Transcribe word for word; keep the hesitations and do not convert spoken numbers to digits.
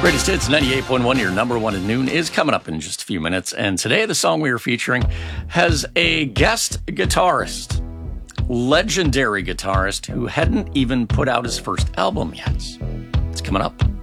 Greatest Hits ninety-eight point one, your number one at noon, is coming up in just a few minutes. And today, the song we are featuring has a guest guitarist, legendary guitarist who hadn't even put out his first album yet. It's coming up